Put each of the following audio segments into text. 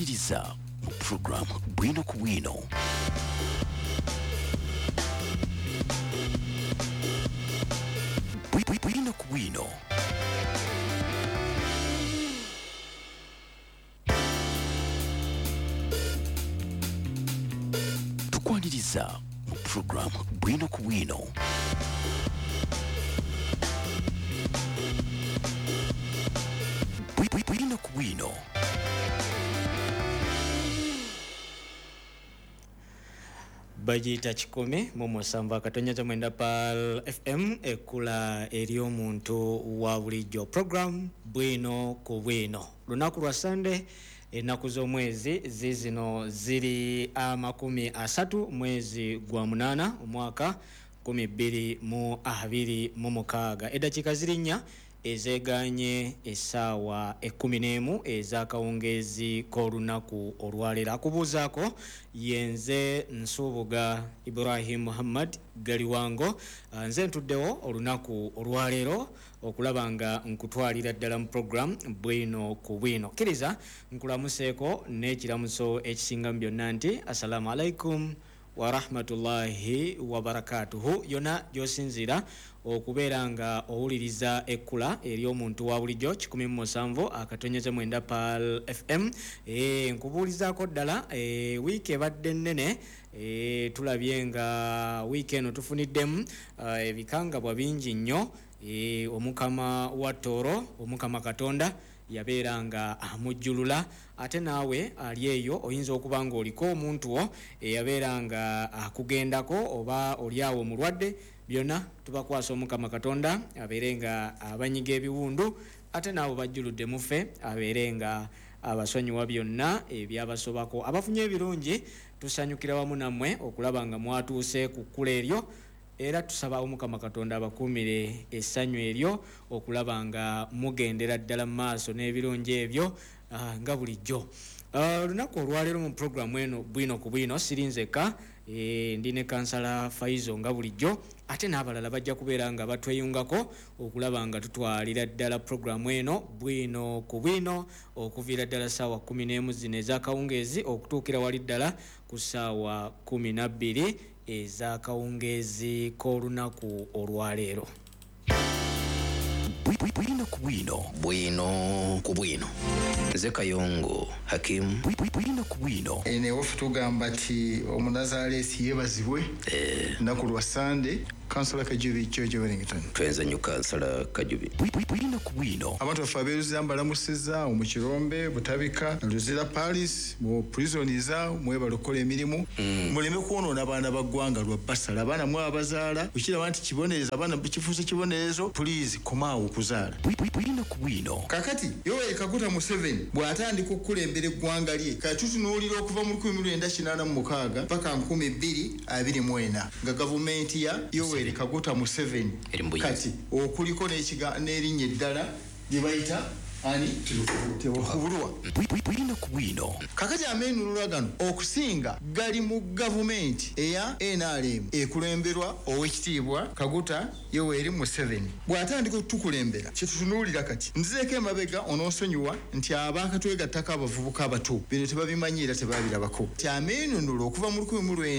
Tukwaliriza mu program Bwino ku Bwino. Bwino ku Bwino. Tukwaliriza mu program Bwino ku Bwino. Bwino ku Bwino. Bajita chikome momo samba katonyaza mwenda pal FM ekula eri omuntu wa bulijjo program Bwino ku Bwino. Lunaku lwa Sunday enaku z'omwezi zizino ziri 30 mwezi gwa 8 omwaka 2026 edakika zirinya ezeganye esaawa 11 ezakawungezi k'olunaku olwaleero. Akubuuzaako yenze Nsubuga Ibrahim Muhammad Galiwango. Nze ntuddewo olunaku olwaleero okulaba nga nkutwalira ddala mu program Bwino ku Bwino. Kkiriza nkulamuseeko n'ekiramuso ekisinga mu byonna nti assalamu alaikum wa rahmatullahi wa barakatuhu. Yona gyosinzira okubeera nga owuliriza ekkula eri omuntu wa bulijjo 17 akatonyeze mwenda pal FM. Nkubuulizaako ddala wiiki ebadde nnene. Tulabye nga wiiki eno tufuniddemu ebikangabwa bingi nnyo. Omukama wa Tooro, omukama Katonda yabeera nga amujjulula, ate naawe ali eyo oyinza okuba nga oliko omuntu wo eyabeera nga akugendako oba oliawo mulwadde. Byonna tubakwasa omukama Katonda abeere nga abanyiga ebiwundu, ate naawe bajjuludde mufe abeere nga abasonyiwa byonna ebyabasobako. Abafunye ebirungi tusanyukira wamu nammwe okulaba nga mwatuuse ku kkula eryo, era tusaba omukama Katonda abakuumire essanyu eryo okulaba nga mugendera ddala mu maaso n'ebirungi ebyo nga bulijjo. Lunaku olwaleero mu programu eno Bwino ku Bwino sirinzeka, ndi ne kansala Faizo nga bulijjo, ate n'abalala bajja kubeera nga batweyungako okulaba nga tutwalira ddala programu eno Bwino ku Bwino okuviira ddala ssaawa 11 zino ez'akawungeezi okutuukira wali ddala ku ssaawa 12 ez'akawungeezi k'olunaku olwaleero. Bwino ku Bwino. Bwino ku Bwino. Nze Kayongo Hakim. Bwino ku Bwino. Ene wofu tugamba ti omunazaalesi yebazibwe naku lwa Sunday. Kansala Kajubi George Wellington. Twenza nyu Kansala Kajubi. Bwino ku Bwino. Abantu bafaberuza mbalamusiza omukirombe butabika Luzira Paris mu prisoniza mwe balokola emirimu. Muleme kuonoona abaana baggwanga lwa basala abaana mwe abazaala ukira bantu kiboneza abaana bikifuza kibonezo please komaawo kuzaala. Bwino ku Bwino. Kakati Yoweri Kaguta Museveni bw'atandika okukulembera eggwanga lye katutunuulira okuva mu 1986 paka 2024 nga gavumenti ya Yoweri Kaguta Museveni kati okuliko n'erinnya eddala lye bayita ani tebakubulwa. Bwino ku Bwino. Kakati amenulula gano okusinga gali mu gavumenti eya NRM ekulemberwa owekitiibwa Kaguta Yoweri Museveni. Bw'atandika okutukulembera kyetutunuulira kati nzizeko emabega onoosonyiwa nti abaakatwegattako abavubuka abato bino tebabimanyiira tebabirabako. Ti amenunula okuva mu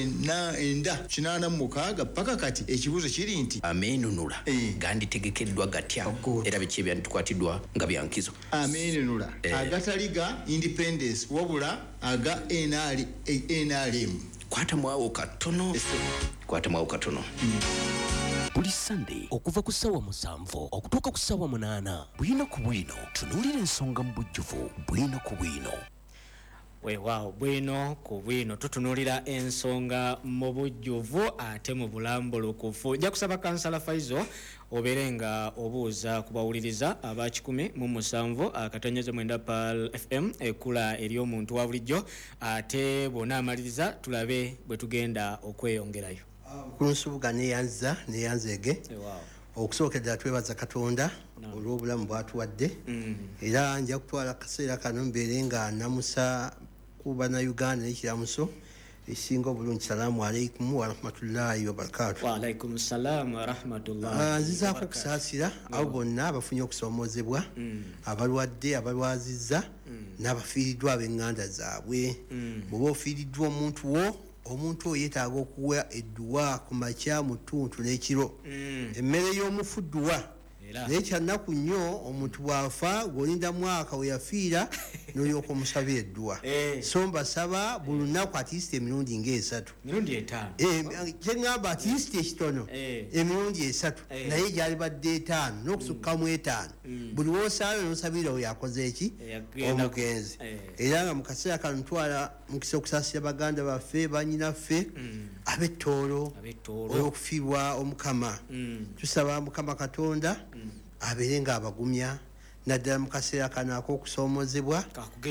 1986 paka kati ekibuuzo kiri nti amenunula ganditegekeddwa gatya era biki ebyandikwatiddwa nga byankizo. Amenunula agatali ga independence wabula aga NRM. Kwatamwawo katono. Buli Sunday okuva ku ssaawa 7 okutuuka ku ssaawa 8. Bwino ku Bwino tunuulira ensonga mu bujjuvu. Bwino ku Bwino. Weewaawo Bwino ku Bwino tutunuulira ensonga mu bujjuvu ate mu bulambulukufu. Nja kusaba kansala Faizo obeere nga obuuza kubawuliriza aba 17 akatonyeze mwenda pal FM ekula eri omuntu wa bulijjo, ate bw'ona amaliriza tulabe bwe tugenda okweyongerayo. Kunsubuga neyanzege okusookedde twebaza Katonda olw'obulamu bwatuwadde, era nja kutwala akaseera kano mbeere nga namusa ku Bannayuganda n'ekiramuso esinga obulungi. Salaamu alaikum warahmatullahi wabarakatu. Waalaikum salaam warahmatullahi. Nzizaako okusaasira abo bonna abafunye okusoomozebwa, abalwadde, abalwazizza n'abafiiriddwa ab'eŋŋanda zaabwe. Bw'oba ofiiriddwa omuntu wo, omuntu oyo yeetaaga okuwa edduwa ku makya, mu ttuntu n'ekiro. Emmere y'omufu dduwa. Naye kyannaku nnyo omuntu bw'afa ng'olinda mwaka we yafiira n'olyoka omusabira edduwa. So mbasaba buli lunaku atiisita emirundi nga3. Mirundi 5. Kyeŋŋamba atiisita ekitono emirundi 3 naye gyali badde 5 n'okusukkamu 5. Buli w'osaayo n'osabira oyo akoze eki? Omugenzi. Era nga mu kaseera kano ntwala mukisa okusaasira baganda baffe, bannyinaffe ab'ettoolo olw'okufiirwa Omukama. Tusaba Mukama Katonda abeere ng'abagumya naddala mu kaseera kano ak'okusoomozebwa.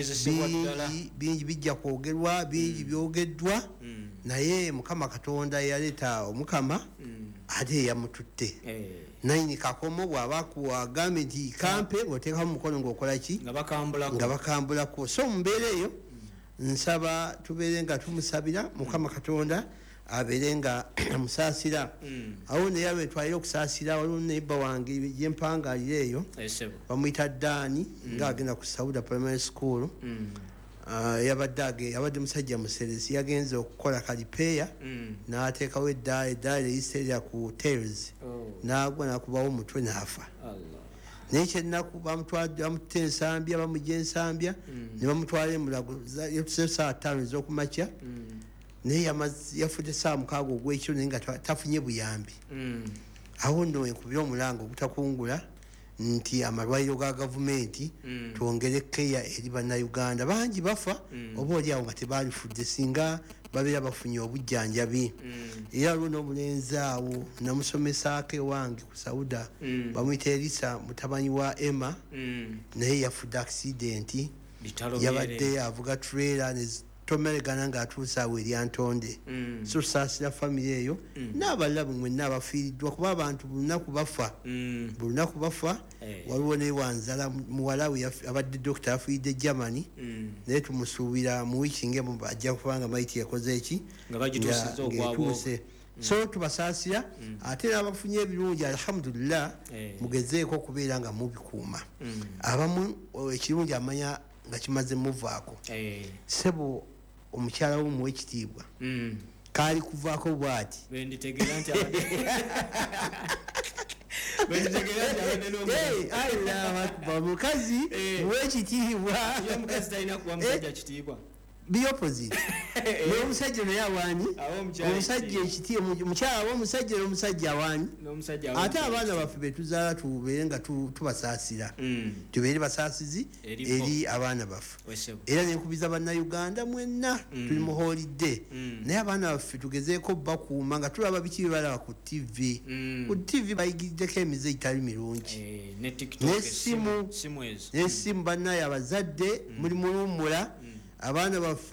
Bingi bijja kwogerwa, bingi byogeddwa, naye Mukama Katonda yaleeta Omukama ate yamututte. Naini Kakomo bw'aba agambye nti kampe ng'oteekamu mukono ng'okola ki? Nga bakambulako. So mu mbeera eyo nsaba tubeere nga tumusabira Mukama Katonda abeere nga amusaasira. Awo naye lwetwalire okusaasira waliwo neiba wange yempangaalira eyo bamuyita Daani ng'agenda ku Sauda Primary School. Yabadde musajja museresi, yagenze okukola kalipeya n'ateekawo eddaala eyiseerera ku tails n'agwa n'akubawo omutwe n'afa. Naye kyennaku bamutta ensambya, bamugya ensambya ne bamutwala emulago yatusee saa 5 ez'okumakya. Naye yafudde saa 6 ogw'ekiro naye nga tafunye buyambi. Awo nno enkubira omulanga obutakungula nti amalwaliro ga gavumenti twongere keya eri bannayuganda. Bangi bafa oba oli awo nga tebaalifudde singa babeera bafunye obujjanjabi. Era waliwo n'omulenzi awo namusomesaako ewange ku Sauda bamuyita Elisa mutabani wa Emma, naye yafudde accidenti. Yabadde avuga trailer tomeregana ng'atuusa awo eri Antonde. So tusaasira famire eyo n'abalala mwenna abafiiriddwa kuba abantu buli lunaku bafa. Waliwo ne Wanzala muwala we abadde dokita afiiridde Germany, naye tumusuubira mu wiiki ng'emu ajja kubanga maiti yakoze eki ng'etuuse. So tubasaasira ate n'abafunye ebirungi alhamdulillah mugezeeko okubeera nga mubikuuma. Abamu ekirungi amanya nga kimaze muvaako. Sebo omukyala wo muwe ekitiibwa kaali kuvaako bw'ati. Omukazi muwe ekitiibwa biopposite. N'omusajja naye awaani? Omusajja ekitiibwa, omukyala w'omusajja n'omusajja awaani? Ate abaana baffe betuzaala tubeere nga tubasaasira, tubeere basaasizi eri abaana baffe. Era nenkubiza bannayuganda mwenna tuli mu holidde, naye abaana baffe tugezeeko bakuuma nga tulaba biki bye balaba ku TV. Ku TV bayigiriddeko emize egitali mirungi, n'essimu bannaye abazadde muli mulummula abaana baffe.